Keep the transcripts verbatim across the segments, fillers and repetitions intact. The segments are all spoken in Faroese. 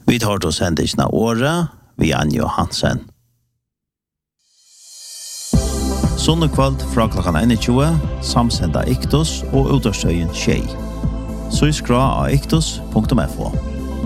Vi tar til sendingen av året, vi er Johansen. Sånne kveld fra klokken tjue, samsenda Iktos og Udarstøyen Tjei. Så skra av iktos punktum f o.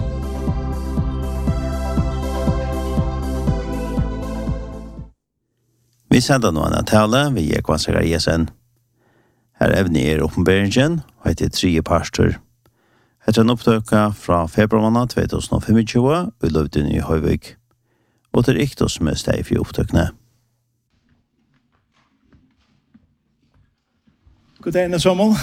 Vi sender nå en tale, vi er kvansikker Jesen. Her evne er oppenberingen, og heter tre pastor. Etter en opptøkka fra februar måned tjue tusen tjuefem, vi løvde i Høyvig, og til Iktos med steg for opptøkene. God dag, Samuel.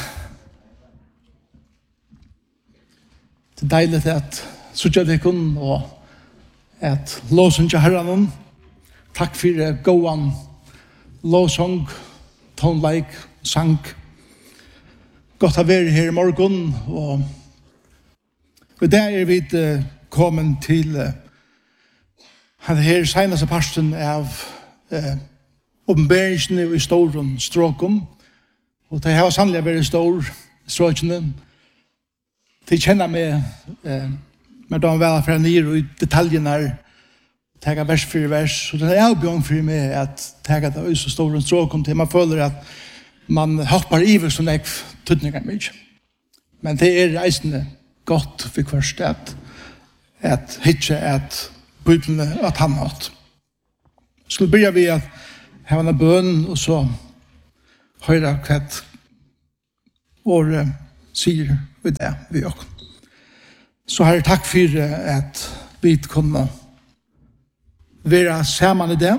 Det er deilig at sutja dekken og at låsen til herren. Takk for gåan låsong, tonleik, sang. Godt å være her i morgen, og og der er vi kommet til uh, han her seneste parten av uh, oppenberingen i storen stråken. Og det har sannelig vært stor stråkene. De kjenner meg uh, med de vel fra nere i detaljene her. Tega vers for vers. Og det er avbjørn for meg at tega det så stor stråken til man føler at man hopper i ved sånne tydninger mye. Men det er reisende godt for først at at hitje at bøyblene at han hatt. Skulle begynne vi at ha en bøn og så høre hva året sier vi det vi også. Så har jeg takk for at vi kunne være sammen i det.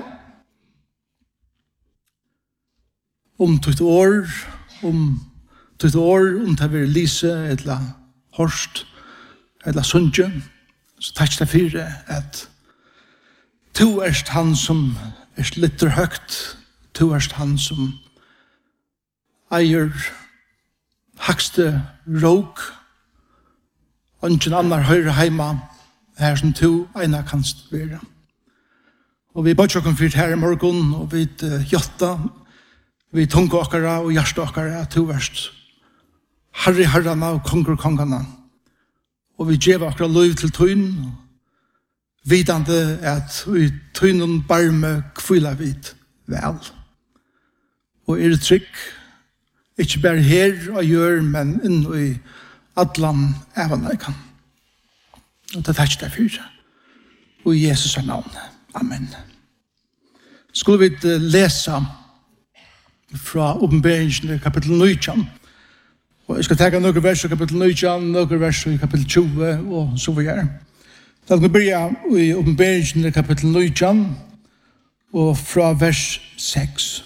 Om tøyt år, om tøyt år, om det vil lyse eller horst, eller sundje, så takk det for at to erst han som er litt høgt, to erst han som eier hakste råk, og ikke annar høyre heima, her som to ena kan være. Og vi bare tjokken fyrt her i morgen, og vi uh, gjotta, vi tunga okkara og hjärsta okkara, to erst Harry herrarna og konger kongarna. Og vi gjev akkurat lov til tøyn, vidande at vi tøynen barme kvila vid vel. Og er det trygg, ikke bare her og gjør, men inn i atlan evanleikan. Og det er ikke det fyrt. Og i Jesus er navn. Amen. Skulle vi lese fra oppenberingen kapitel nitton. Og jeg skal ta noen vers i kapitel nitton, noen vers i kapitel tjue, og så videre. Da skal vi begynne i oppenberingen i kapitel nitton, og fra vers seks.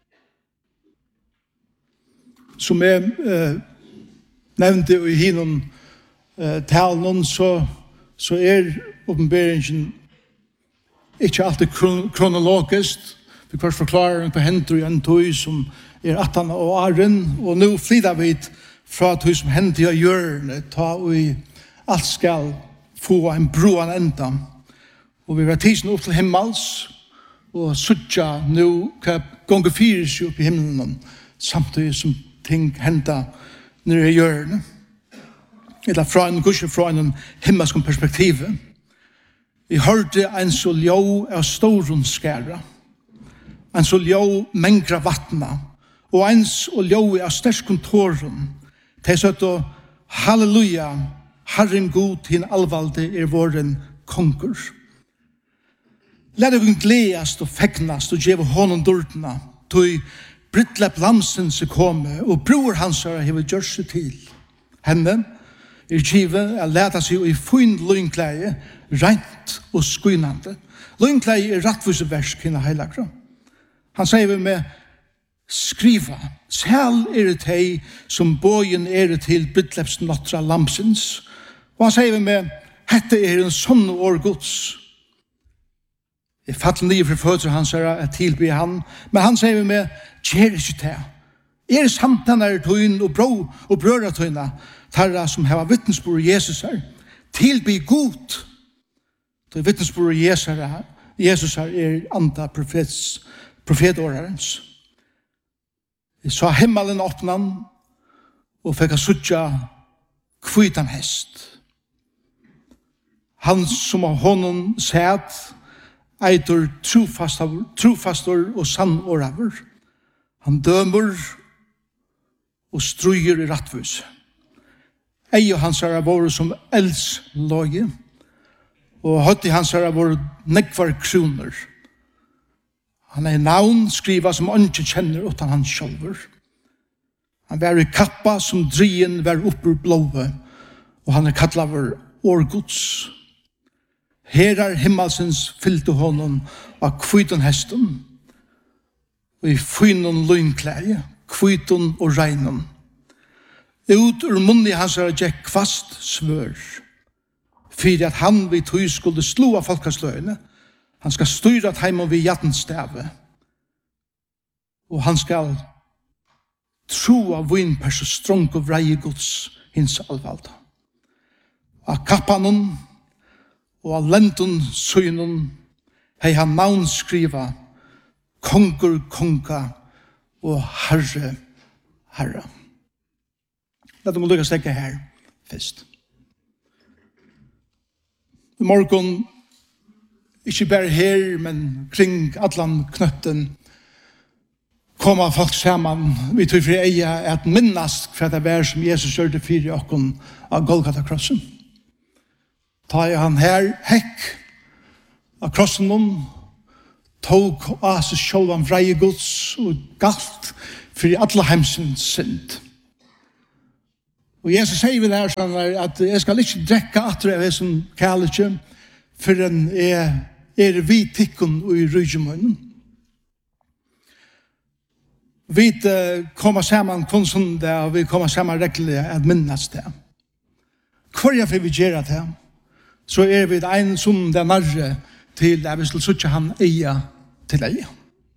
Som jeg eh, nevnte i hinnom eh, talen, så, så er oppenberingen ikke alltid kron kronologisk. Vi først forklarer på henter i en tøy som er attan og åren, og nå flytter vi fra tøy som henter i hjørnet, ta vi alt skal få en broan enda. Og vi var tisen opp til himmels, og suttja nå hva gonger fyrer seg opp i himmelen, samtidig som ting henter nere i hjørnet. Eller fra en gusje fra en himmelsk perspektiv. Vi hørte en så ljå av storon skæra, en så ljå mengra vattna, og en så ljå av sterskon tåren. De søtt og halleluja, Herren god til alvalde er våren konger. Lær dere gledast og fegnast og gjeve honom dordna, tog Brittlepp Lamsen se komme, og bror hans har hevet gjør seg til. Henne er kive å leta seg i fyn løgnkleie, rent og skynande. Løgnkleie er rattvise versk henne heilagra. Han sier vi med skriva, sel er det hei som bojen er det til Brittlepps notra Lamsens. Og han sier vi med, hette er en sånn år gods. Jeg fatter nye for fødsel hans er at tilby han, men han sier vi med, kjer ikke til. Er samtene er tøyen og bro og brøra tøyna, tarra som heva vittnesbord Jesus her, tilby god. Det vittnesbord Jesus her, Jesus her er anda profets, profetårarens. Jeg sa himmelen åpnan og fikk a suttja kvitan hest. Han som av honom sett eitur trofastor, trofastor og sannåraver. Han dømer og struger i rattvis. Ei og hans er våre som eldsløye, og høtti hans er våre nekvar kroner. Han er navn skriva som ikke kjenner utan han sjølver. Han var i kappa som drien var oppur blåve, og han er kattla vår årgods. Her er himmelsens fyllte honom av kviton hesten, og i fynon løgnklæge, kviton og regnon. Ut ur munni hans er gikk kvast svør, fyrir at han vid tog skulle slå av folkasløyene. Han skal styra heima vid jattenstave, og han skal tro av vinpers og strong og vreie gods hins alvalda. Av kappanon og av lentun synon hei han navn skriva kongur konga og herre herre. Lad meg lukka stekka her først. I morgon, ikke bare her, men kring allan knøtten, koma folk saman, vi tog for eia at minnast for det vær som Jesus gjør det fyrir okkon av Golgata-krossen. Ta i han her hekk av krossen om, tog av seg sjålvan vreie gods og galt for alle heimsens synd. Og Jesus sier vi der sånn at jeg skal ikke drekke atre av det som kaller ikke, for en er, er vi tikkun og i rydgjemunnen. Vi kommer sammen konsunde, og vi kommer sammen rekkelig at minnes det. Hver jeg får vi gjøre det, så er vi en som det nærre til at vi skal suttje han eia til eia.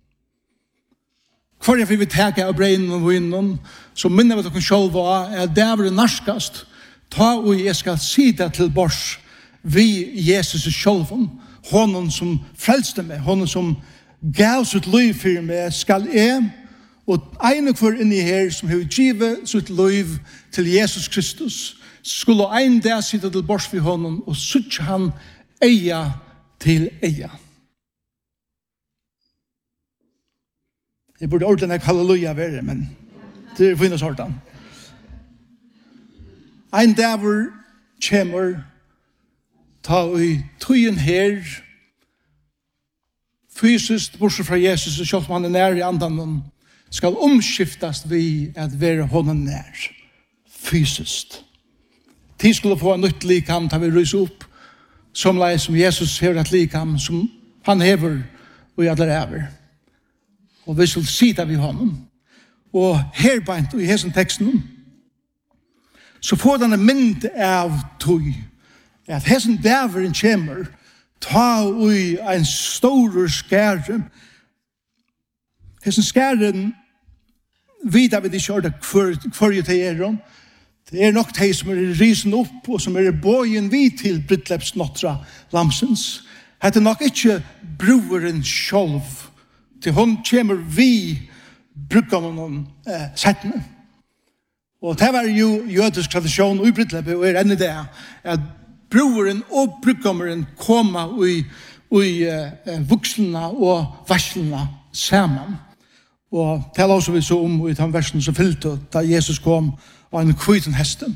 Hver jeg får vi teke av breinen og vinnen, så minner vi dere selv av at det er narskast, ta og jeg skal si det til bors vi Jesus selv, honom som frelste meg, honom som gav sitt liv for meg, skal jeg, og en kvar inni her som har givet sitt liv til Jesus Kristus, skulle en dag sitte til bors for honom og suttje han eia til eia. Jeg burde ordentlig ikke halleluja være, men det er finnes hårdan. Ein dæver kommer ta i tøyen her fysisk bortsett fra Jesus og selv om han er nær i andan skal omskiftast vi at være honom nær fysisk. Tid skulle få en nytt likam ta vi rys opp som lei som Jesus hever et likam som han hever og i alle ræver. Og vi skal sida vi honom. Og herbeint og i hesen teksten så får denne mynd av tog at hesen dæveren kommer ta ui en stor skære. Hesen skæren vidar vi de kjørte kvarje til er om. Det er nok de som er risen opp og som er bøyen vi til Brytlepsnotra lamsens. Det er nok ikke broren sjolv til hon kommer vi brukar noen eh, settene. Og det var jo jødisk tradisjon i Brytlepe og er enn det at broren og brukkommeren koma i, i eh, vokslene og varslene sammen. Og det er også vi så om i den versen som fylte da Jesus kom av en kviten hesten.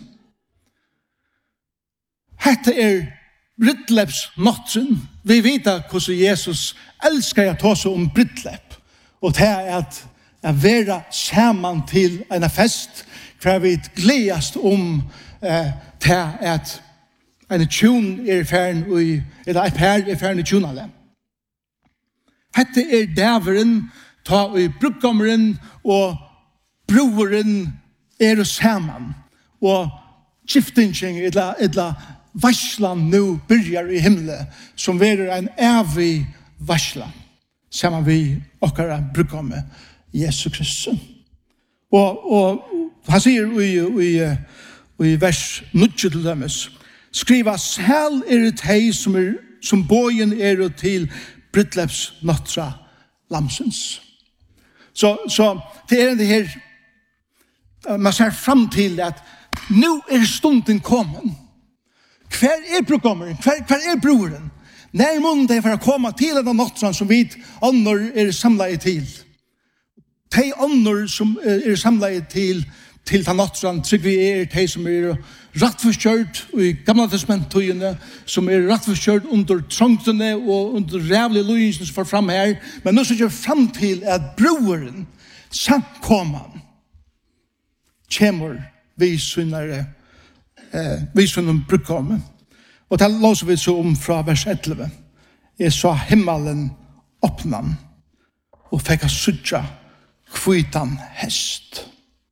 Hette er Brytleps nottren. Vi vet hvordan Jesus elsker å ta seg om Brytlep. Og det er at jeg være sammen til en fest for vi gledest om eh, det at en tjun er færen eller et pær er færen i tjunale. Hette er dæveren ta i brukkommeren og broren er og sammen og skiftingen eller, eller varslan nu byrjar i himle som verer en evig varslan sammen vi okkara brukkomme Jesus Kristus. Og, og han sier i, i, i vers nutje til dømes skriva sel er det hei som, er, som bojen er til Brytleps notra lamsens. Så, så det er det her man ser fram til at nu er stunden kommet hver er brudgommen? Hver, hver er broren? När munnen de for å komme til den nattran som vi ånder er samlet til. De ånder som er samlet til til den nattran, trygg vi er de som er rattforskjørt i gamla testamentene, som er rattforskjørt under trångtene og under rævlige løyene som får fram her. Men nå så gjør fram til at broren, samkomman, kommer vi synnere, eh, vi synnere brudgommen. Og det låser vi så om fra vers elleve. Jeg så himmelen åpnen og fikk sudja kvitan hest.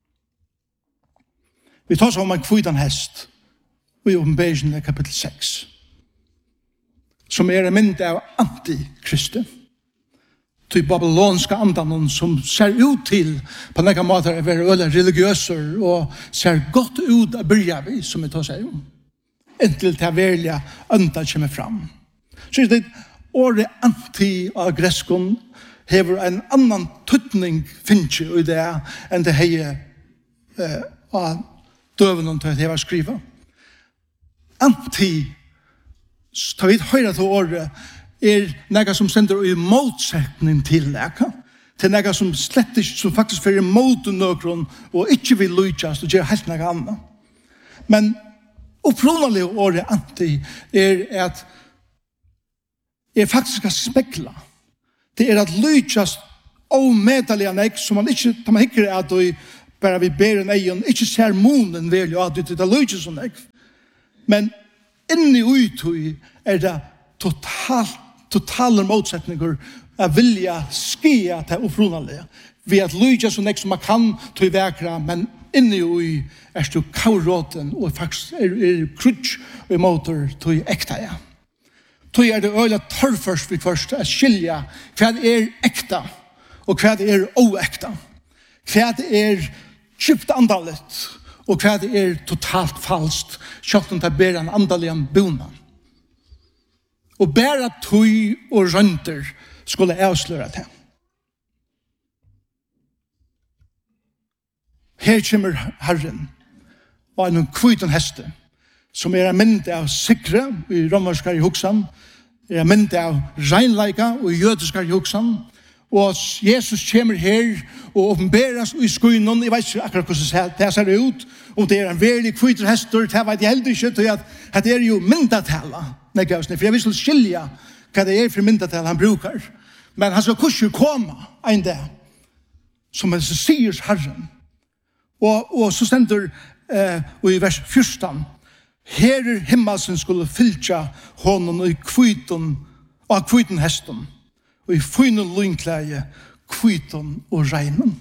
Vi tar så om en kvitan hest i Åpenbaringen kapitel seks, som er en mynd av antikristi. Til babylonska andan som ser ut til på nekka måter å være øyla religiøser og ser godt ut av byrja vi, som vi tar seg om. Inntil til verlige ønda kommer fram. Så det året anti av greskon hever en annan tøtning finnes i det enn det hei eh, av døven til at hever skriva. Anti, tar vi høyre til året, er nega som sender i motsetning til nega. Til nega som slett ikke, som faktisk fyrir mot nøkron og ikke vil lujtjast og gjør helt nega anna. Men opprunnelige året anti er at er faktisk å spekla. Det er at lujtjast og medalja nek som man ikke, tar man hikker at du bare vi ber en egen, ikke ser monen vel og at du det er lujtjast og nek. Men inni uitui er det totalt totaler motsetninger av vilja skia til opprunnelige. Vi at lujtja så nek som man kan til vekra, men inni ui er du kauråten og faktisk er, er krutsk og i motor til ekta, ja. Til er det øyla tørrførst vi først å skilja hva er ekta og hva er oekta. Hva er kjipt andalet og hva er totalt falskt, kjøkken til å bære en andaliga bonan. Og bæra tøy og rønter skulle avsløre det. Her kommer Herren og en kviten heste som er en mynd av sikre i romerskar i hoksan, er en mynd av reinleika og jødiskar i hoksan, og Jesus kommer her og åpenberes i skuinen. Jeg vet ikke akkurat hvordan det ser ut, om det er en veldig kviten hester, det vet jeg heller ikke, at det er jo myndatala. For jeg vil skilja hva det er for myndatala han brukar. Men han skal kurser komme en dag, som han sier Herren. Og, og så stender eh, i vers fjorton, her er himmelsen skulle fylltja honom i kviten, og kviten hesten, og i fynen lynklæge, kviten og reinen.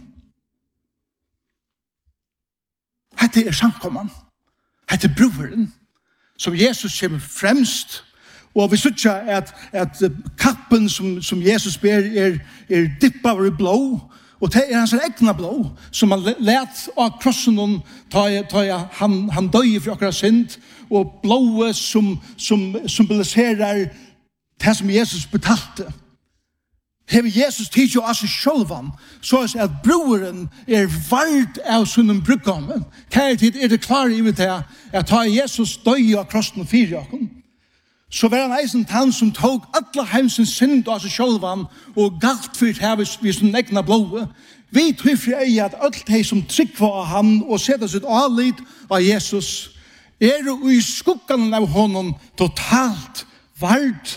Hette er samkomman. Hette er broren, som Jesus kommer fremst. Og vi synes at, at kappen som, som Jesus ber er, er dippa over i blå, og det er hans egna blå, som han let av krossen ta, ta han, han døy for akkurat synd, og blået som, som symboliserer det som Jesus betalte. Hever Jesus tid jo av seg sjølvan, så er det at broren er vard av sunnen brukkommen. Kære tid er det klare i det at ta Jesus døy av krossen og fyre jakken. Så var han eisen han som tog alle heimsens synd av seg sjølvan og galt for det her ved sin egna blåe. Vi tror for ei at alt de som trykker av han og setter sitt avlid av Jesus er jo i skuggen av honom totalt vard.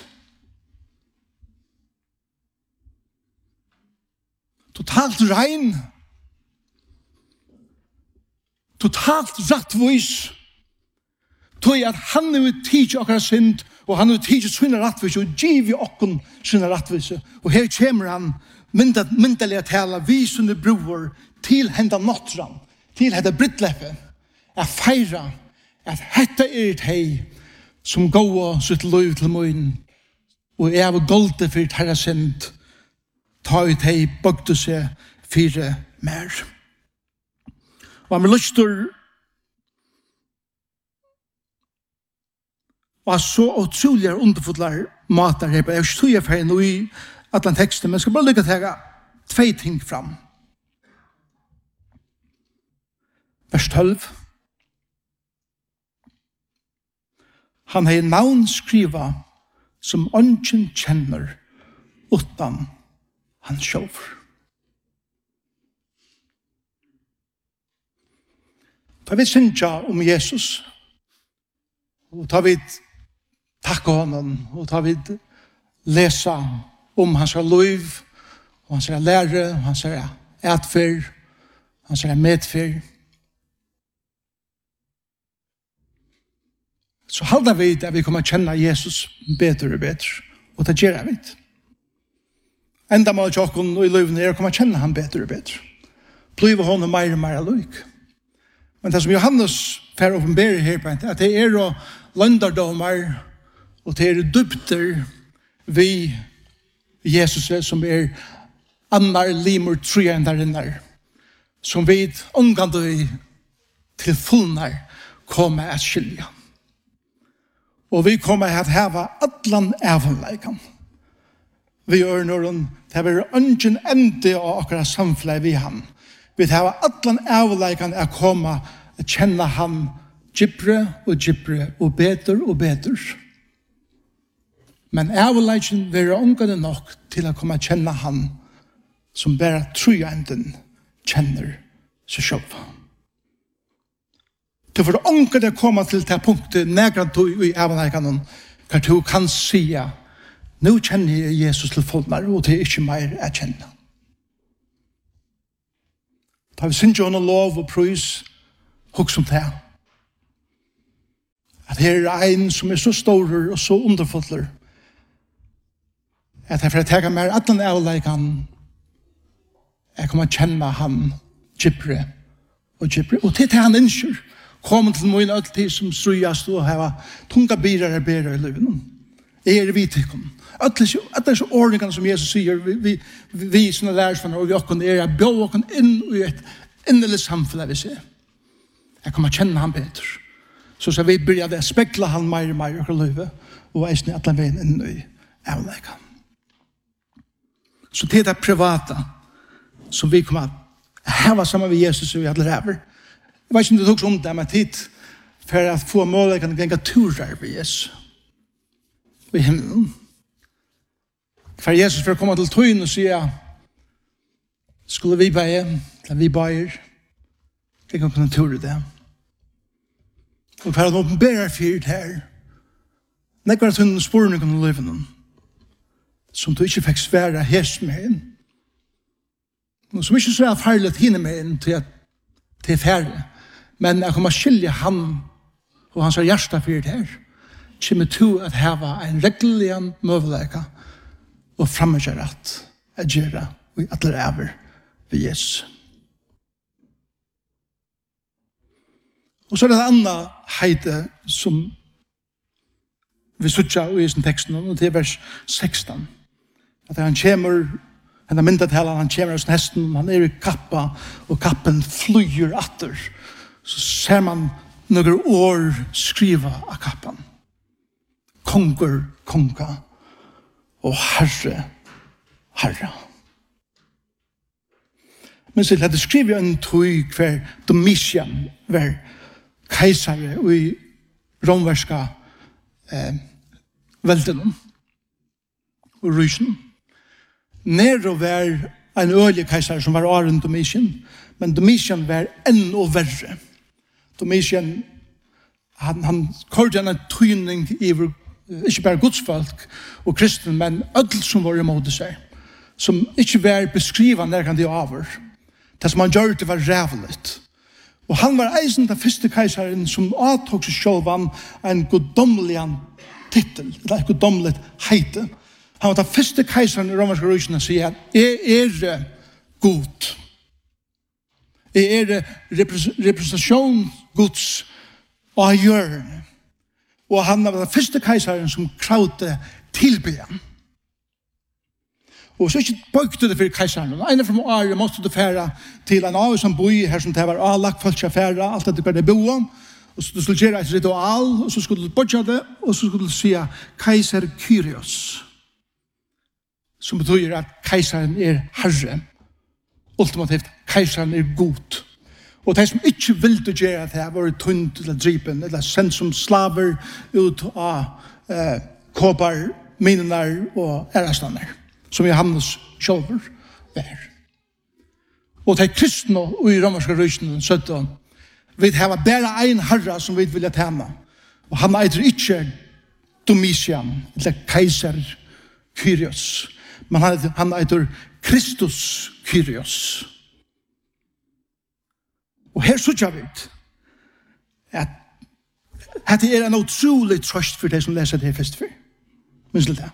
Totalt rein. Totalt rattvis. Tog at han er tidlig akkurat synd, og han er tidlig sinne rattvis, og giv i okken sinne rattvis. Og her kommer han myndelig at tala visende broer til henda nottran, til henda brittleppe, at feira at hetta er et hei som går sitt liv til munnen, og er av golde for terra synd, ta ut hei bøgte seg fire mer. Og han lyster og så utrolig underfotlar matar her. Jeg stod jeg for henne i alle teksten, men jeg skal bare lykke til å tve ting fram. Vers tolv. Han har navn skriva som ånden kjenner utan han sjåver. Da vi synja om Jesus, og da vi takker honom, og da vi lesa om hans liv, og hans lære, og hans ætfer, hans medfer, så halda vi at vi kommer kjenne Jesus bedre og bedre, og det gjør vi. Enda må tjokken og i livet er å komme kjenne han bedre og bedre. Blive honom mer og mer lyk. Men det som Johannes får åpenbære her på at det er å lønderdommer, og det er dybter vi Jesus som er annar limur tryen der inne, som vi omgående til fullnar kommer at skilja. Og vi kommer at hava allan avunleikan. Vi gjør noen, det er ønsken ende av akkurat samfunnet vi han. Vi har allan avunleikan at komme at kjenne han gypre og gypre og beter og beter. Men avunleikan vil være omgående nok til å komme at kjenne han som bare trojenden kjenner seg selv. Du får ångre å komme til det punktet nægret du i avunleikanen hva du kan si nå kjenner jeg Jesus til fullmer og det er ikke mer jeg kjenner. Da vi synes jo noen lov og prøys hos om det. At her er en som er så stor og så underfuller at jeg får ta mer at den avunleikanen jeg kommer kjenne han gypre og gypre og til det han ønsker kommer til min alltid som strøyast og hava tunga birar er bedre i livet. Jeg er vi til dem. Alle disse ordningene som Jesus sier, vi, vi, vi som er lærersvenner og vi åkken er, jeg bjør åkken inn i et innelig samfunn, vi ser. Jeg kommer kjenne han bedre. Så så vi begynner det, spekla han mer og mer i livet, og eisen i alle veien inn i avleika. Så det er privata som vi kommer hava sammen med Jesus og vi alle ræver. Jeg vet ikke om det tog om det, men tid for å få målet kan gjenga turer ved Jesus. I himmelen. For Jesus for å komme til tøyen og si skulle vi beie, eller vi beier, jeg kan kunne ture det. Og for å åpenbære fyrt her, nekker at hun spørner om livet som du ikke fikk svære hest med inn. Som ikke så er farlig henne med inn til at det er færre. Men jeg kommer skilje han og hans hjärsta for det her. Kommer til at hava en regelig møvleika og fremmedgjør at jeg gjør det og alle er ved Jesus. Og så er det en annen heite som vi sutja i sin teksten, og det er vers sekstan. At han kommer, han har myndet hele, han kommer hos hesten, han er i kappa, og kappen flyr atter. Så ser man noen år skriva av kappan. Konger, konga, og herre, herre. Men så det skriver en tog hver Domitian var keisare i romverska eh, velden og rysen. Nero var en øye keisare som var Aren Domitian, men Domitian var enda verre. Domitian, han, han kørte en tøyning i ikke bare godsfolk og kristen, men ødel som var imot seg, som ikke var beskrivet nærkant i over. Det som han gjør det var rævligt. Og han var eisen den første keisaren som avtog seg selv en goddomlig titel, eller et goddomlig heite. Han var den første keisaren i romerske rysene og sier at jeg er god. Jeg er representasjon Guds og hjørne. Og han var den første keisaren som kravde tilbyen. Og så ikke bøkte det for keisaren. En av året måtte du fære til en av som bor her som det var avlagt folk til å fære, alt det var det boen. Og så du skulle gjøre et ritual, og så skulle du bøkte det, og så skulle du si keiser Kyrios. Som betyr at keisaren er herre. Ultimativt, keisaren er god. Og de som ikke ville gjøre det, var tunt eller dripen, eller sendt som slaver ut av eh, kåpar, minenar og ærestander, som Johannes sjølver var. Og de kristne i romerske rysene søtte, vi har bare en herre som vi vil tjene, og han eitre ikke Domitian, eller keiser Kyrios, men han, han eitre Kristus Kyrios. Og her sutja vi at at det er en utrolig trøst for de som leser det her først før. Minns det?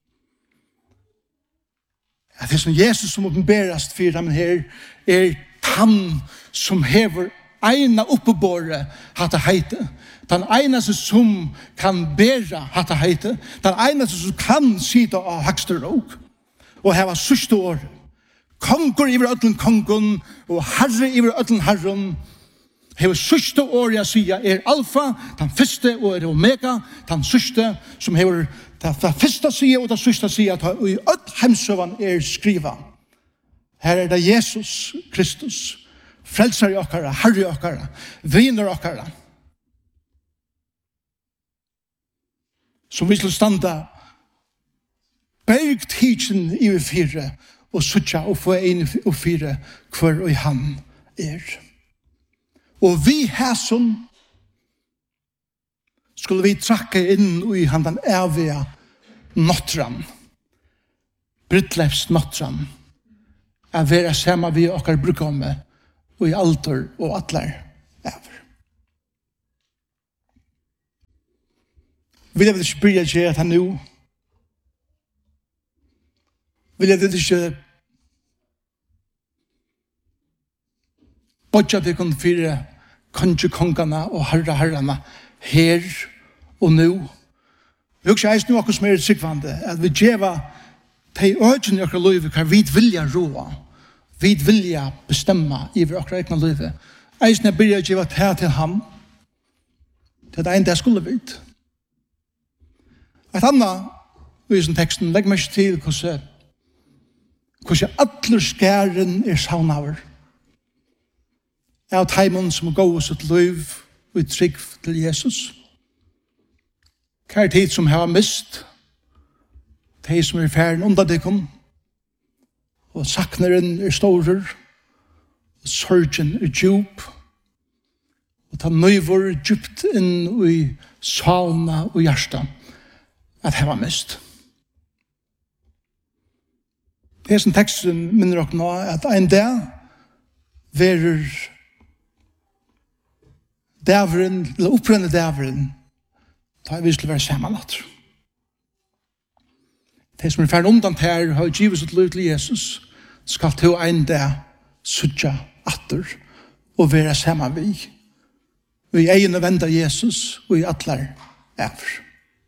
At det som Jesus som åpenberast for dem her er han som hever ena uppebåret hatt heite. Den enaste som kan bæra hatt heite. Den enaste som kan sida av hakster råk og heva sørste år. Kongur iver ödlen kongun og herre iver ödlen herren. Hever sørste år jeg sier er alfa, den første og er omega, den sørste som hever den første sier og den sørste sier at i ödl hemsøvan er skriva. Her er det Jesus Kristus, frelser i okkara, herre i okkara, viner okkara, som vi skal standa bergtidsen i vi fire og sutja og få en og fire hver og han er. Og vi hæsson skulle vi trakke inn i han den evige nottran, Brytlevs nottran, at være sammen vi okkar brukomme og i alder og atler ever. Vil jeg ikke bry deg til at han nå? Vil jeg ikke bodja deg kun fire kanskje kongene og herre herrene her og nå? Vi har ikke eist noe som er sikvande, at vi djeva de økene i okra løyve hva vi vilja råa, vi vilja bestemma i okra egna løyve. Eisne byrja djeva ta til ham, til det enda jeg skulle vidt. Et annet, i den teksten, legg meg ikke til hvordan hvordan alle skæren er saunaver. Av teimen som går oss et liv og et trygg til Jesus. Hva er tid som har mist? De som er ferden under dekken. Og sakneren er storer. Og sorgen er djup. Og ta nøyvor djupt inn i salna og hjertet. At det var mist. Det som teksten minner dere nå, at en dag verer dæveren, eller opprenne dæveren, da vi skulle være sammenlatt. Det som er ferdig omdant her, har givet sitt liv til Jesus, skal til en dag sutja atter og være sammen vi. Vi er en venn av Jesus, og i atler er.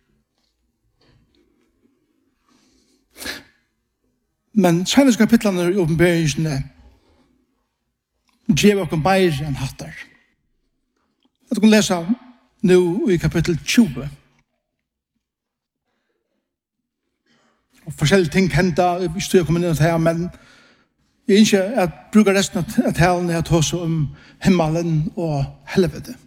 Men senest kapitlene i åpenberingsene gjør oss mer enn hattar. Jeg kan lese nå i kapittel tjue. Og forskjellige ting hender, vi styrer å komme inn til her, men jeg ønsker at jeg bruker resten av talen jeg tar så om himmelen og helvete.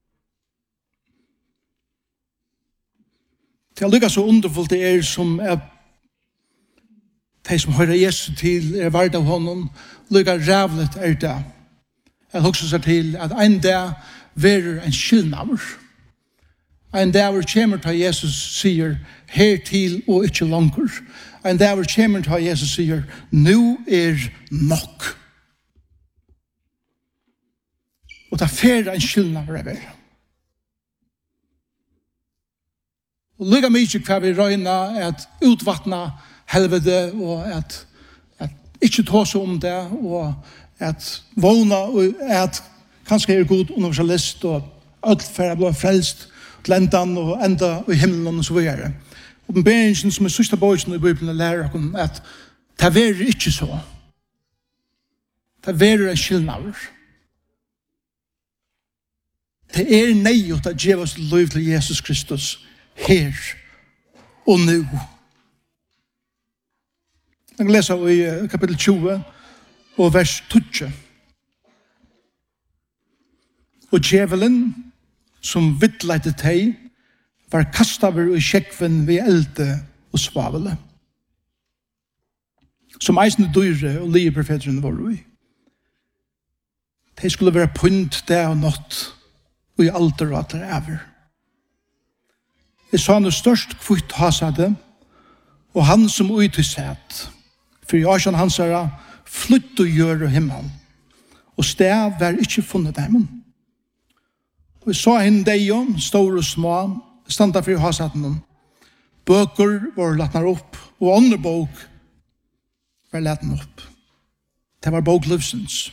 Det er lykkes så underfullt det er som er de som hører Jesus til er vard av honom, lykker rævlet er det. Jeg husker seg til at en dag verer en skyldnavr. En dag hvor kommer til Jesus sier her til og ikke langer. En dag hvor kommer til Jesus sier nå er nok. Og det fer en skyldnavr er det. Og lykker mye hva vi røyner at utvattna helvete og at, at ikke ta seg om det og at vågne og at kanskje er god universalist og alt for å bli frelst til endan og enda i himmelen og så videre. Og den begynnelsen som er sørste bøysen i Bibelen lærer oss at det er ikke så. Det er en skillnad. Det er nøyt at gjøre oss liv til Jesus Kristus her og nå. Jeg kan lese i kapittel tjue og vers tjue. og djevelen, som vittleite teg, var kastaver i kjekven ved elde og svavele. Som eisende dyre og lie profeteren var i. De skulle være pynt det og nått, og i alder og alder ever. Jeg sa noe størst kvitt hasade, og han som ut i sett, for jeg kjenner hans herre, flytt og gjør og himmel, og sted var ikke funnet dem. Og jeg så henne deg om, store og små, standa for hasaden. Bøker var latnar opp, og andre bok var latnar opp. Det var boklivsens.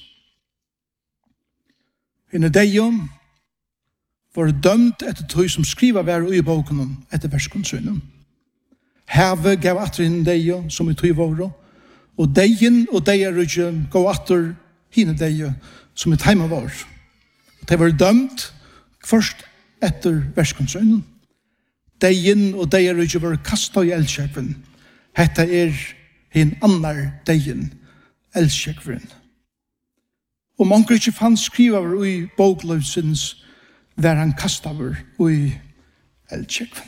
Henne deg om var dømt etter tog som skriva var i boken etter verskonsynen. Heve gav atter henne deg som i tog var, og deien og deier ikke gav atter henne deg som i teima var. Det var dømt først etter verskonsynen. Deien og deier ikke var kastet i eldkjøkken. Hette er en annar deien, eldkjøkken. Og mange ikke fann skriver i bokløsens der han kastet over i eldkjøkken.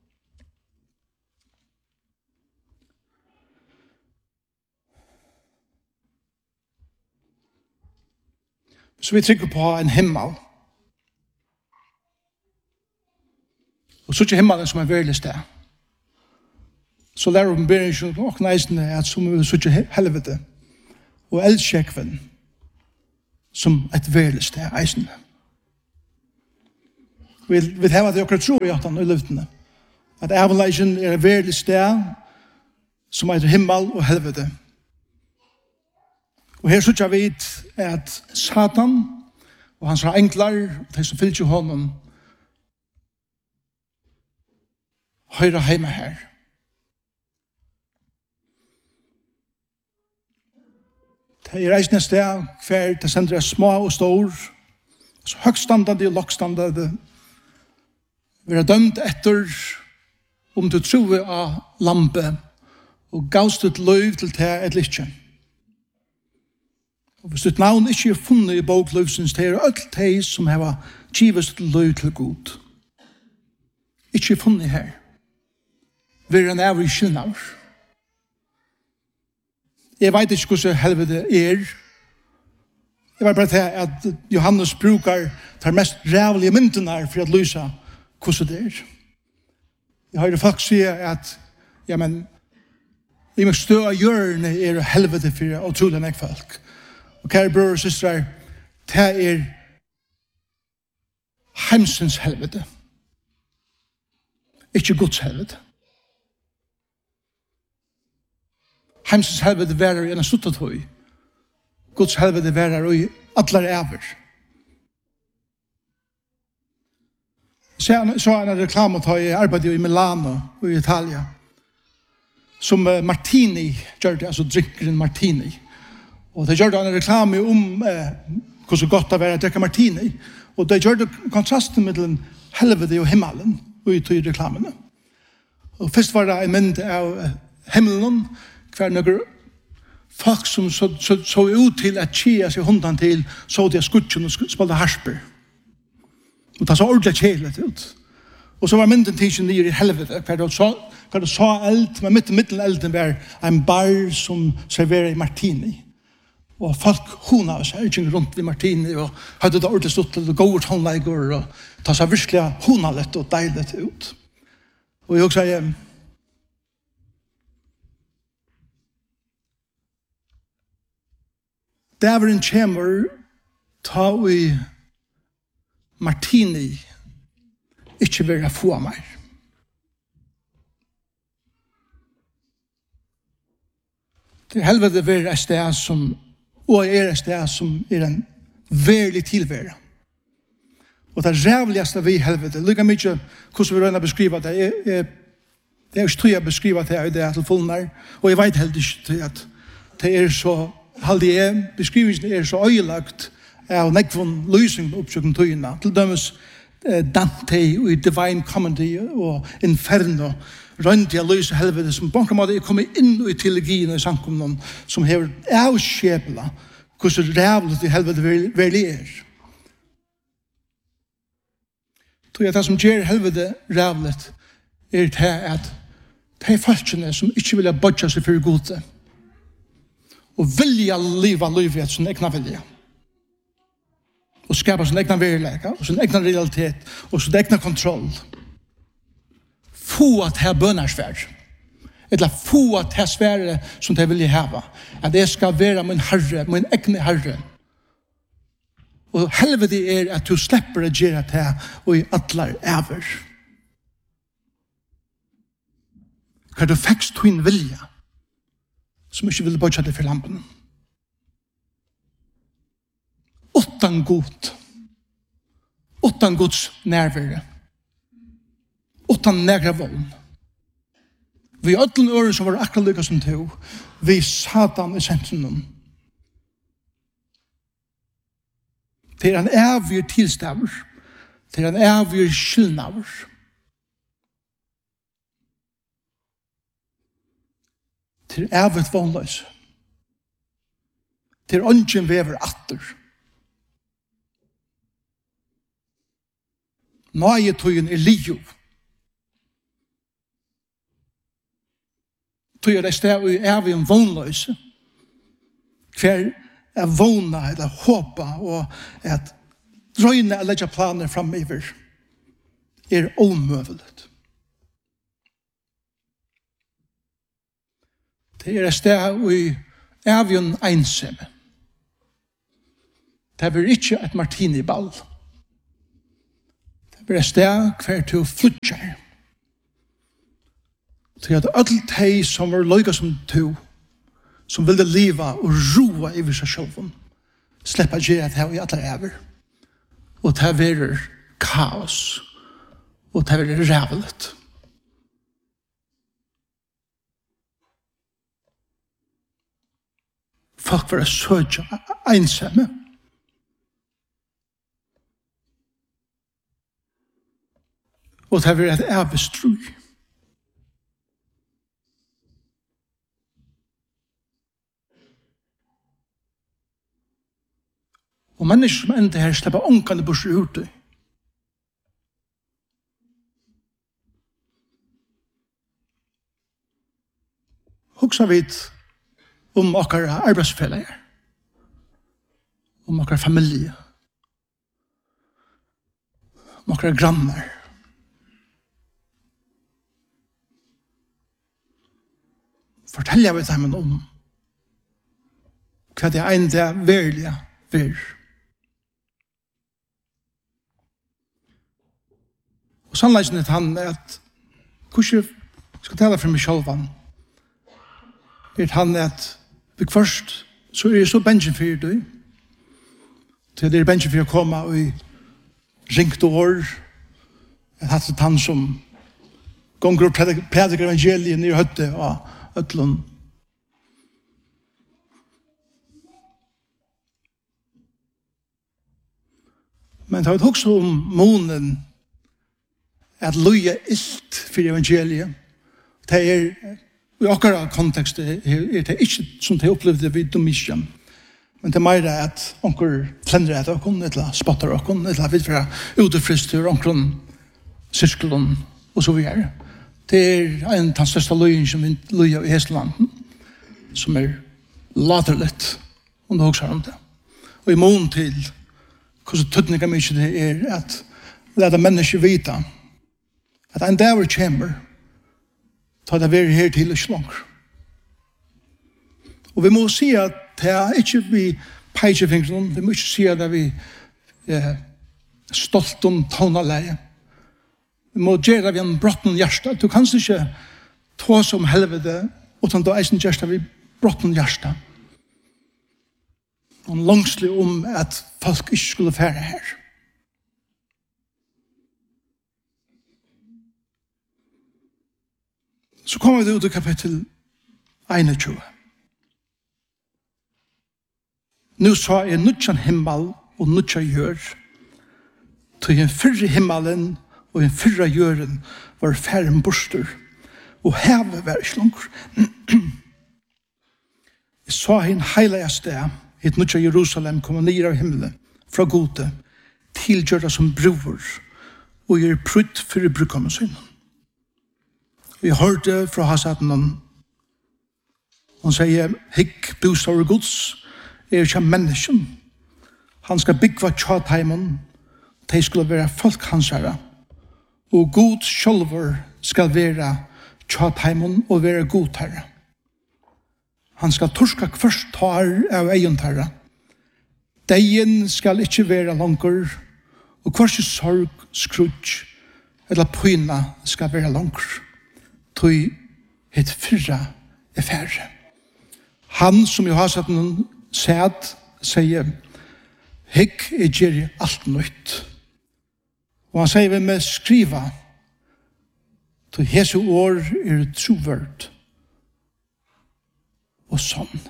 Så vi trykker på en himmel. Og så ikke himmelen som er veldig sted. Så lærer vi bedre og næsene at som vi så ikke helvete og eldkjekven som et veldig sted eisene. Vi vil heve det akkurat tro i at han i luftene. At avleisen er et veldig sted som er himmel og helvete. Og her så ikke vi at Satan og hans enklar og de som fyllt jo honom høyre hjemme her. Det er reisende sted hver det sender er små og stor, altså høgstandade og lokstandade. Vi er dømt etter om du tror av lampe og gavst et løy til det eller ikke. Og hvis ditt navn ikke er funnet i bokløsens, det er alt det som har givet et løy til god. Ikke er funnet her. Vi er en ævrig skillnav. Jeg vet ikke hvordan helvete er. Jeg vet bare til at Johannes brukar de mest rævlige myndene for å lyse hvordan det er. Jeg har folk si at ja, men, i meg stø av hjørne er helvete for å tro den folk. Og kære bror og søstre, det er heimsens helvete. Ikke Guds helvete. Heimsens helvete værer i en stuttet høy. Guds helvete værer i atler æver. Så er en reklame til jeg arbeider i Milano og i Italia. Som Martini gjør det, altså drikkeren Martini. Og det gjør det en reklame om eh, hvordan godt det er å drikke Martini. Og det gjør det kontrasten mellom helvete og himmelen i to reklamene. Og først var det en mynd av himmelen, hver noen folk som så, så, så ut til at tjea seg hundan til, så de skutjen og spalte harsper. Og det så ordentlig kjelet ut. Og så var mynden tidsen nere i helvete, hver det så, hver det så eld, men midt i midten elden var en bar som serverer martini. Og folk hona av seg, ikke rundt i martini, og hadde det ordentlig stått til å gå ut håndleiger, og ta seg virkelig hona lett og deilet ut. Og jeg også sier, dæveren kommer ta i martini ikke være få mer. Det er helvete være et sted som og er et sted som er en verlig tilvære. Og det rævligste vi helvete, lykka mykje hvordan vi røyner beskriva det, er, er, det er ikke tog jeg beskriva det i det til fullner, og jeg vet helt ikke til at det er så halde jeg, beskrivelsen er så øyelagt av nekvån løsning oppsøkken tøyene. Til dømes eh, Dante og Divine Comedy og Inferno rønt jeg løse helvete som på en måte er kommet inn i teologien og samkomnen som har avskjeplet hvordan rævlet i helvete virkelig er. Tog jeg det som gjør helvete rævligt er det at de folkene som ikke vil bodja seg for gode og vilja liva livet sin egna vilja og skapa sin egna verleika og sin egna realitet og sin egna kontroll. Få at her bønarsvær eller få at her svære som de vilja hava at det skal være min herre, min egne herre. Og helvete er at du slipper å gjøre det og i atler æver. Hva du fekst din vilja som ikke vil bodja det for lampen. Utan god. Utan Guds nærvere. Utan nægra vold. Vi er ødelen øren som var akkurat lykka som to. Vi satan i sentrum. Det er en avgjør tilstaver. Det er en avgjør skyldnaver. Det er avgjørt vannløs. Det er ønsken vever atter. Nøyetøyen er liv. Tøy er det sted og er vi en vannløse. Hver er våna eller håpa og at drøyne eller legge planer framiver er omøveligt. Det er et sted og er vi en ensamme. Det er ikke et martiniball. Det er et sted hver til flytjer. Så at alt de som var løyga som to, som ville leva og roa i vissa sjålen, sleppa gjøre det i alle æver. Og det er kaos. Og det er rævlet. Folk var søtja ensamme. Og det er et ævestrug. Og mennesker som enda her slipper ångkande bort i hurtig. Hugsa vidt om okkar arbeidsfeller, om okkar familie, om okkar grannar. Fortelja vi dem om hva det er en det verlige ver. Og sannleggen er han at hvordan skal tale for meg selv er han at vi først så er jeg så bensjen for deg til det er bensjen for å komme og ringt år at hatt et han som gonger og prediker evangeliet nere i høtte og øtlån. Men det har vi også om månen at loja ilt for evangeliet. Det er, i akkurat kontekst, er det ikke som det opplevde vid Domitian. Men det er mer at onker plender etter okkur, eller spotter okkur, eller vidt fra utefristur, onker sirkelen, og så videre. Det er en av de største lojen som vi loja i Hesselanden, som er laterlitt, om du også har om det. Og i mån til hvordan tøtninga mykje det er at leta mennesker vita at en dag kommer ta det være her til og slanger. Og vi må si at det er ikke vi peisefingren, vi må ikke si at vi er stolt om tonaleie. Vi må gjøre vi en brotten hjärsta. Du kan ikke ta som helvete utan du eisen hjärsta vi brotten hjärsta. Og langslig om at folk ikke skulle fære her. Så kommer vi ut i kapittel einogtjúgu. Nå sa jeg nutjan himmel og nutja jør. Til en fyrre himmelen og en fyrre jøren var færen borster. Og hevet var ikke langer. Jeg sa en heilige sted et nutja Jerusalem kommer ned av himmelen fra gode tilgjørda som bror og er prutt for i brukkommen sin. Vi hørte fra Hasaten om han sier, hikk bostad og gods er ikke mennesken. Han skal bygge tjateimen, de skulle være folk hans herre. Og god sjølver skal være tjateimen og være god herre. Han skal torska først tar av egen herre. Deien skal ikke være langer, og hversi sorg, skrudj, eller pyna skal være langer. Tøy het fyrra er færre. Han som jo har satt noen sæd, sier, hikk er gjerri alt nytt. Og han sier vi med skriva, til Jesu år er troverd og sånn.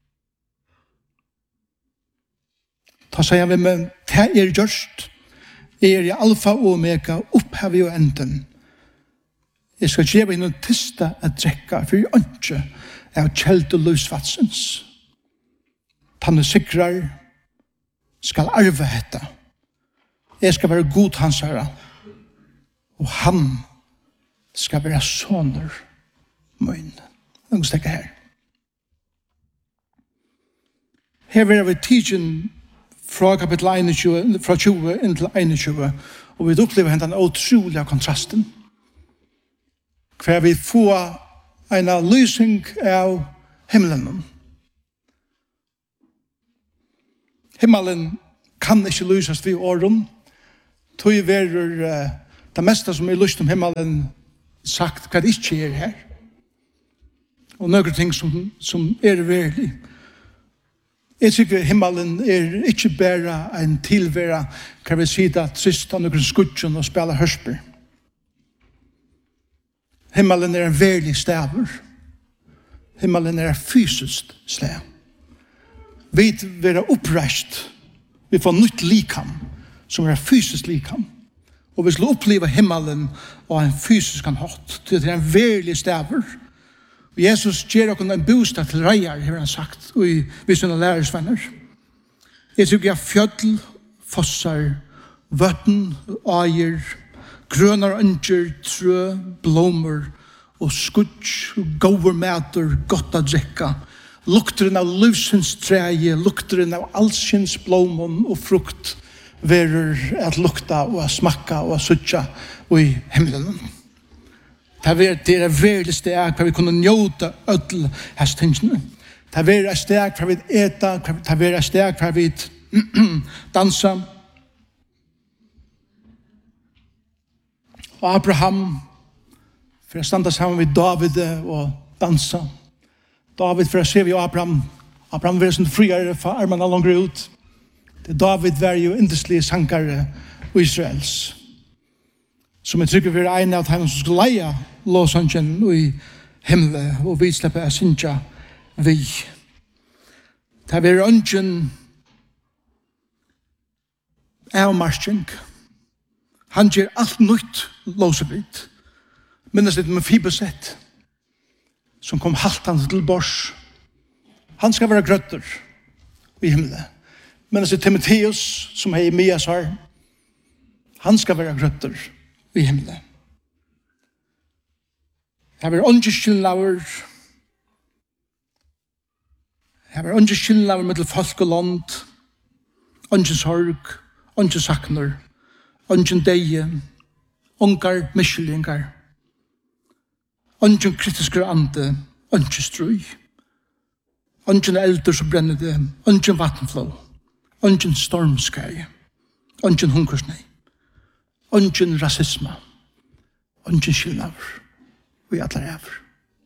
Da sier vi med, det er gjørst, er i alfa og omega, opphavet og enden. Jeg skal gjøre noen tista å drekke, for jeg ønsker av kjeld og løsvatsens. Tanne sikrar skal arve hette. Jeg skal være god hans herre, og han skal være soner min. Jeg må stekke her. Her vil vi tidsen fra kapitel einogtjúgu, fra tjúgu inn til einogtjúgu, og vi opplever hentan utrolige kontrasten. Hver vi får en lysing av himmelen. Himmelen kan ikke lyses vid åren. Tog verer uh, det meste som er lyst om himmelen sagt hva det ikke er her. Og noen ting som, som er verlig. Jeg tykker himmelen er ikke bare en tilvære, kan vi si det, trist av noen skudgen og spille hørsper. Himmelen er en verlig staver. Himmelen er en fysisk stav. Vi vil være oppreist. Vi får nytt likam, som er fysisk likam. Og vi skal oppleve himmelen og en fysisk hatt. Det er en verlig staver. Jesus gjør oss en bostad til reier, har han sagt, og vi sine lærersvenner. Jeg tykker jeg fjødl, fossar, vøtten, eier, grønner ønsker, trø, blommer, og skudj, og gåver mæter, godt å drekke, lukteren av livsens treje, lukteren av allsins blommen og frukt, verer at lukta og at smakka og at suttja og i himmelen. Det er et veldig steg hvor vi kunne njóta ødel hestingene. Det er et steg hvor vi eta, det er et steg hvor vi dansa. Og Abraham, for å standa sammen med David og dansa. David, for å se vi Abraham, Abraham var sånn friere for armene langer ut. Det David var jo indeslige sankare og Israels. Som jeg trykker for en av dem som skulle leie låsangen i himmelen, og vi slipper å synge vi. Det er ønsken avmarsking. Han gjør alt nytt låsebit. Minnes litt med Fibeset, som kom haltande til bors. Han skal være grøtter i himmelen. Minnes litt Timotheus, som er i Mias her. Han skal være grøtter i himmelen. Det er åndsje skillnaver. Det er åndsje skillnaver med folk og land. Åndsje sorg, åndsje sakner, åndsje deie, ångar miskjelingar, åndsje kritiske ande, åndsje strøy, åndsje elder som brenner det, åndsje vattenflå, åndsje stormskei, åndsje hungersnei, åndsje rasisme, åndsje skillnaver. Vi atler ever.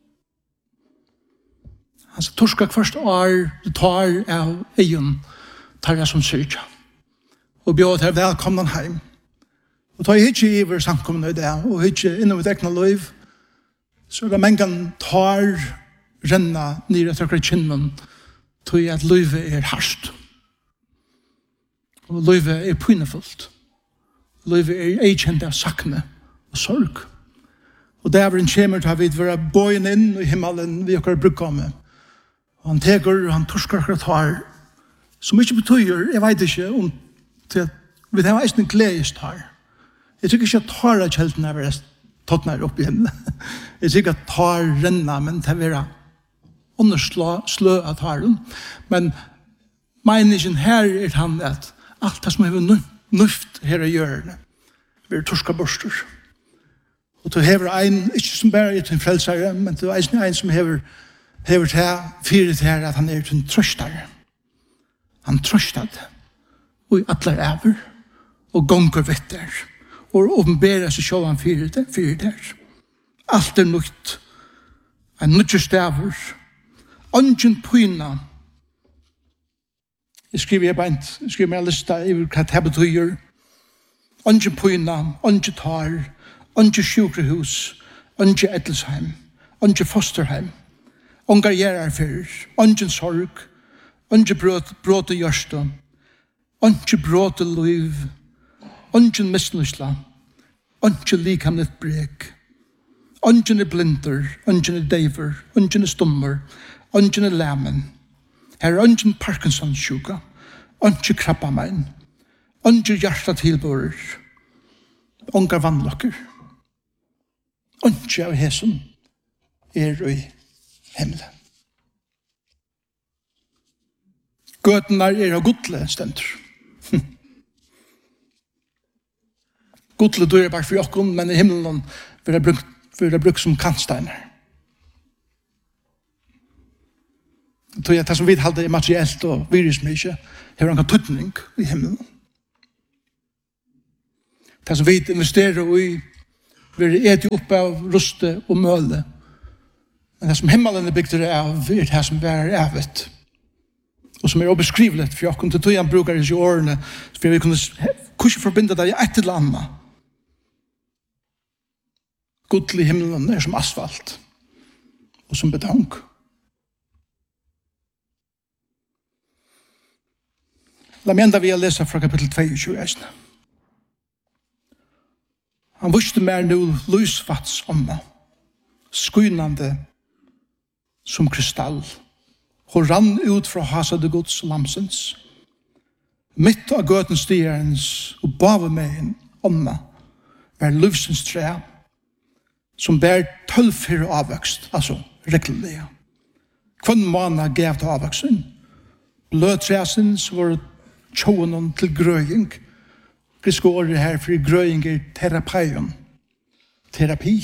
Han sa, torska først år, du tar av egen, tar jeg som syrja. Og bjør til velkommen heim. Og tar jeg ikke iver samkomne i det, og ikke innom et ekne liv, så er det mengen tar renna nere etter akkurat kinnen, til at livet er harst. Og livet er pinefullt. Livet er eikjent av sakne og sorg. Og dæveren kommer til å vi være bøyen inn i himmelen vi har brukt med. Og han teker, og han torsker akkurat her, som ikke betyr, jeg vet ikke, om til, vi har eisen gledest her. Jeg tykker ikke at tar av kjelten er vært tatt nær opp igjen. Jeg tykker at tar renna, men det er vært underslå slø av taren. Men meningen her er han at alt det som er nøft her å gjøre det, blir torska borster. Og du hever en, ikke som bare er til en frelsere, men du er en som hever, hever til fyret her at han er til en trøstere. Han trøstet, og i atler æver, og gonger vetter, og åpenberer seg selv han fyret der, fyret der. Alt er nødt, en nødje staver, ungen pyna. Jeg skriver jeg bare, jeg skriver meg en lista i hva det betyr. Ungen pyna, ungen tar, ungen sjukrehus, ungen Edelsheim, ungen fosterheim, ungen gjerarfer, ungen sorg, ungen brot, brot i hjørsta, ungen brot i liv, ungen misnusla, ungen likamlet brek, ungen er blinder, ungen er deiver, ungen er stummer, ungen er lemmen, her er ungen Parkinson-sjuka, ungen krabbamein, ungen hjertatilbører, ungen vannlokker, ungen av hesen er i himmelen. Gøtene er av godle stender. Godle dør bare for jokken, men i himmelen vil jeg bruke, vil jeg bruke som kantsteiner. Så jeg tar som vidt halde materiellt og virusmykje, har han tøtning i himmelen. Det som vidt investerer i, vil eti opp av ruste og møle. Men det som himmelen er bygd av, er det som er evet. Og som er obeskrivelig for jokken, til tog han brukar i årene, for vi kunne kurse forbinde det i et eller annet. Godlig himmelen er som asfalt og som betong. La meg enda vi har lesa fra kapittel tjueto. Han visste mer nu lysvats omma, skynande som kristall, og rann ut fra hasade gods lamsens. Mitt av gøtens stierens og bavemegen omma var livsens tre, som bär tolv fyra avväxt, alltså regelliga. Kvann måna gav till avväxten. Blöträsen så var tjoen till gröjning. Griska året här för gröjning är terapien. Terapi.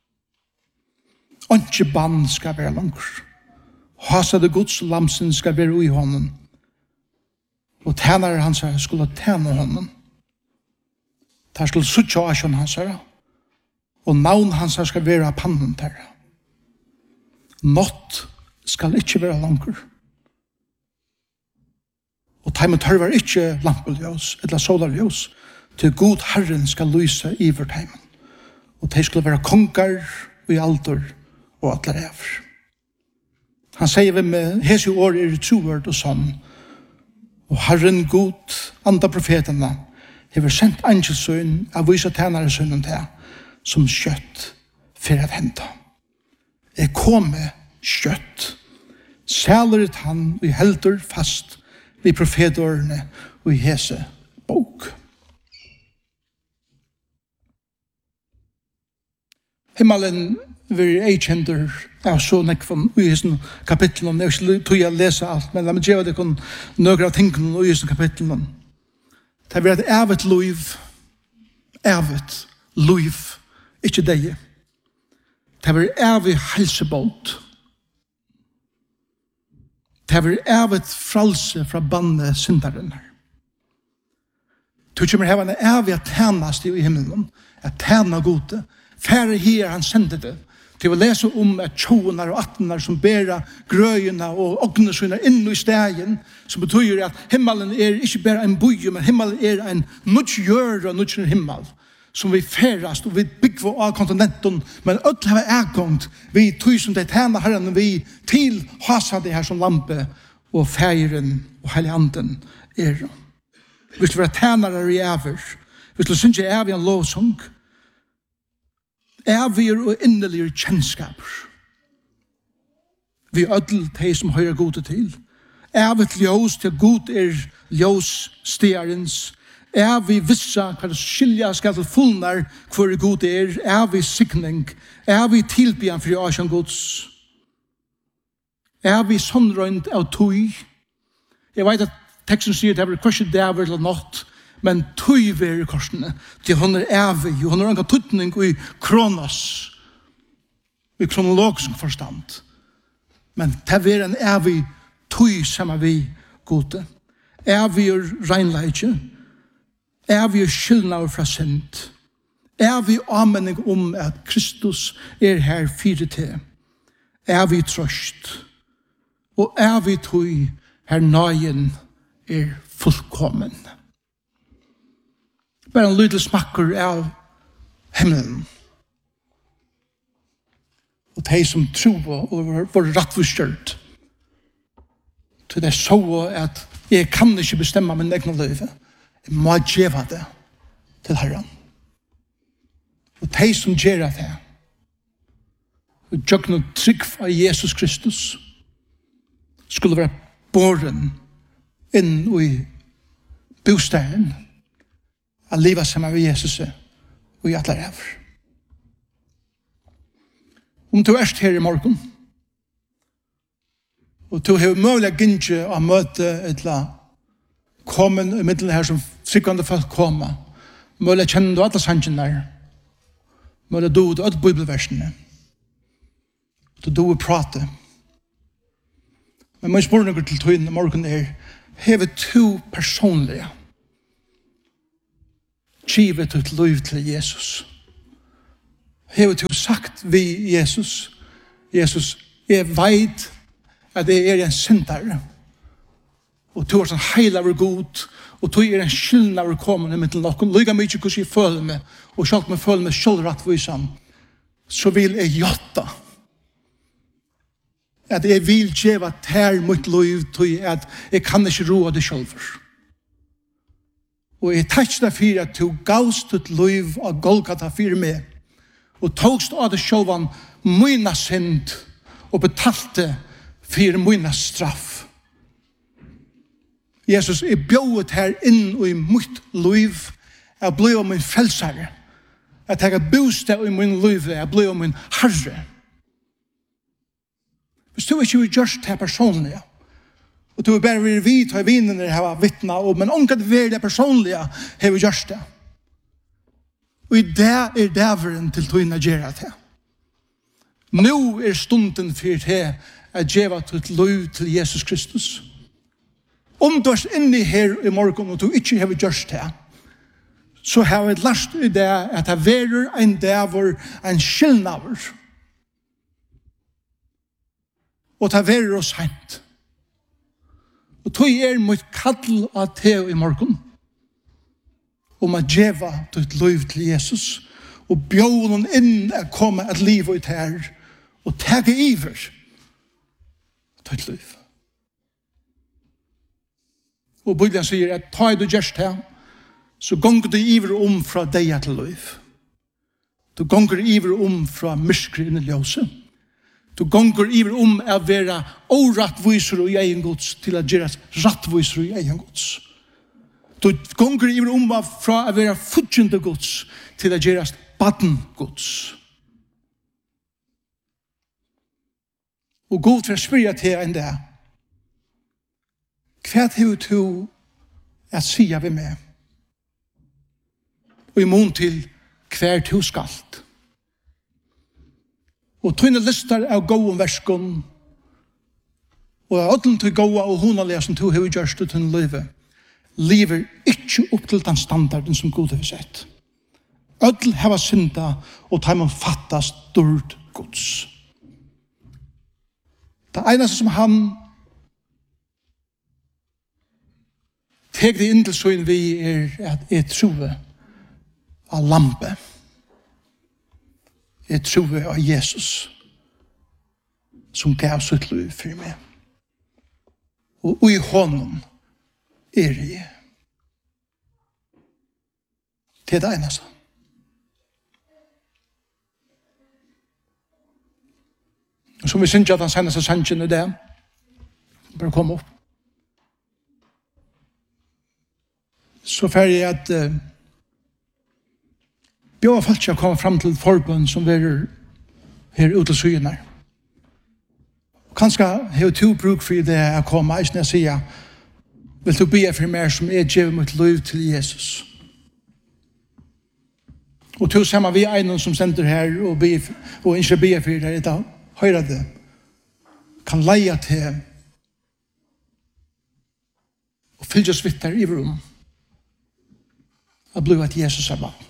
Inte band ska vara långt. Hasade Guds lamsen ska vara i honom. Och tjänare han sa skulle tjäna honom. Där skulle sucha asjon han sa. Og navn hans skal være pannen der. Nått skal ikke være langer. Og teimen tørver ikke lampeljøs, eller solarljøs, til god Herren skal lyse i vår teimen. Og de skal være konger i alder og atler ever. Han sier vi med hese år er det troord og sånn. Og Herren god, andre profetene, har sendt angelsøyn av vise tænare sønnen til som kjøtt for at henta. Jeg kommer kjøtt. Sæleret han og helder fast i profetårene og i hese bok. Himmelen vil ei kjenter av så nekvann i hese kapitlen. Jeg vil tog jeg lese alt, men la meg gjøre det kun nøyre av tingene i hese kapitlen. Det vil et evet liv, evet liv, ikke deg. Det vil evig helsebåt. Det vil evig fralse fra banne syndaren. Du kommer her en evig tjenest i himmelen, at tjene gode. Færre her han sendte det, til å lese om at tjoener og attener som bærer grøyene og ognesøyner inn i stegen, som betyr at himmelen er ikke bare en bøye, men himmelen er en nødgjør og nødgjør himmel, som vi færast og vi bygger av kontinenten, men ødel har ægångt vi tusen det tjener herren vi til hasa det her som lampe og feiren og heilig anden er. Hvis du vil tjenere i æver, hvis du synes jeg er vi en lovsang, æver og innelige kjennskaper. Vi ødel de som hører gode til. Æver til ljós til god er ljós stierens, Er vi vissa hva det skilja skal til fullnar hvor det god er? Er vi sikning? Er vi tilbyan for asjan gods? Er vi sånrøynd av tøy? Jeg vet at teksten sier at det er korset dæver eller nått, men tøy ver i korsene. Til hun er evig, hun har en tutning i kronos, i kronologisk forstand. Men det er en evig tøy som er vi gode. Evig regnleitje, evig skyldnaver fra synd, evig anmenning om at Kristus er her fire til, evig trøst, og evig tøy her nøyen er fullkommen. Bare en lydel smakker av himmelen. Og de som tror og var rettforstørt, til det så at jeg kan ikke bestemme min egen liv. Jeg må gjøre det til Herren. Og de som gjør det, og gjør noe trygg av Jesus Kristus, skulle være båren inn i bostaden av livet som er ved Jesus og i alle ræver. Om du er her i morgen, og du har mulig gynnse å møte et eller annet kommen i middelen her som sikkert folk kommer, mulig kjenner du alle sangene der, mulig du og alle bibelversene, og du og prate. Men min spørsmål til tøyene i morgen er, hever to personlige givet et liv til Jesus. Hever to sagt vi Jesus, Jesus, jeg vet at jeg er en syndare, og du er sånn heilig og god, og du er en skyldende og kommende med til noen, lykke mye hvordan jeg føler meg, og selv om jeg føler meg selv rettvisom, så vil jeg gjøre at jeg vil gjøre til mitt liv til at jeg kan ikke roe det selv. Og jeg takk deg for at du gavst ditt liv av Golgata for meg, og togst av det selv om mine synd, og betalte for mine straff. Jesus, jeg bjøret her inn i mitt liv, jeg ble om min frelsere, at jeg har bostad i min liv, jeg ble om min herre. Hvis du ikke vil gjøre det personlige, og du vil bare være vidt og vinner her av vittna, men om det vil det personlige, har vi gjort det. Og i det er dæveren til tøyne gjøre det. Nå er stunden for det at gjøre et liv til Jesus Kristus. Om du er inne her i morgen og du ikke har gjort det, så har vi lært i det at det er en dæver, en skyldnaver. Og det er oss hent. Og tog er mot kall av teo i morgen om at djeva ditt liv til Jesus og bjøv noen inn å komme et liv ut her og tege iver ditt liv. Og Bibelen sier at ta i du gjerst her så gonger du iver om fra deg til liv. Du gonger iver om fra myskri inn i ljøset. Du gonger iver om å være årettviser i egen gods til å gjøre rettviser i egen gods. Du gonger iver om fra å være futjende gods til å gjøre baden gods. Og god for å spørre til enn det. Hva har du å si av meg? Og i mån til hver du skalt. Og tøyne lister av gåen verskon, og av åtlen til gåa og honalega som to hever gjørst ut til livet, lever ikke opp til den standarden som God har sett. Ødel hever synda, og tar man fatta stort gods. Det eneste som han teg det inn til søyn vi er at jeg tror av lampe. Jeg tror av Jesus som gav sitt liv for meg. Og i honom er jeg. Det er det eneste. Og som vi synes at han sender seg sannsyn i det, bare kom opp. så fer jeg at uh, bjør folk til å komme fram til forbund som er her ute i syene. Kanskje har du bruk for det å komme, ikke når jeg sier, vil du be for mer som er givet mitt liv til Jesus. Og til sammen vi er noen som sender her og, be, og ikke be for det, da høyre det, kan leie til og fylle oss vitt der i rom og bli at Jesus er barn.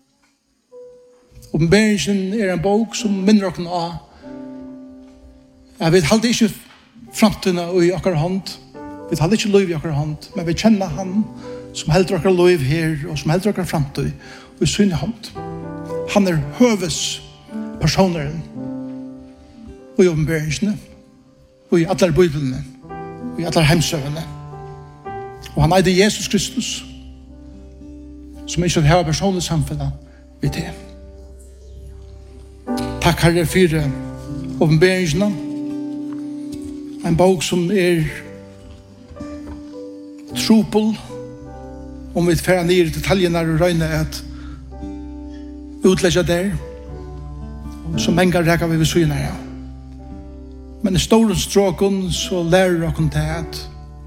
Åpenbaringen er en bok som minner oss av. Jeg vet aldri ikke fremtiden i akkurat hånd. Vi tar ikke liv i akkurat hånd, men vi kjenner han som helder akkurat liv her og som helder akkurat fremtid og i synlig hånd. Han er høves personeren og i åpenbaringene og i alle bøydene og i alle hemsøvene. Og han er det Jesus Kristus som ikke har personlig samfunnet ved det. Takk Herre for åpenbaringene. En bok som er tropel om vi fører ned i detaljene og røyne at utlegge der som mange reker vi ved syne her. Men i store stråken så lærer dere til at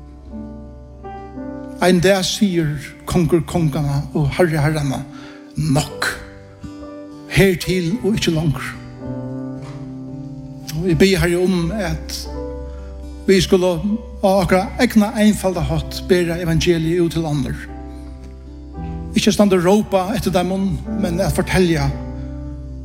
en dag sier konger kongene og herre herrene nok hertil og ikke langer. Og vi ber her om at vi skulle av akkurat egna einfalda hatt bæra evangeliet ut til andre. Ikke stand og råpa etter dem, men at fortelle